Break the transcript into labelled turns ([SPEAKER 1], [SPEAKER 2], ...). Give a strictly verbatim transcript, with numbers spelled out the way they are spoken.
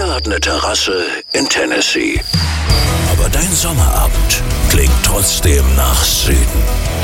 [SPEAKER 1] er hat eine Terrasse in Tennessee. Aber dein Sommerabend klingt trotzdem nach Süden.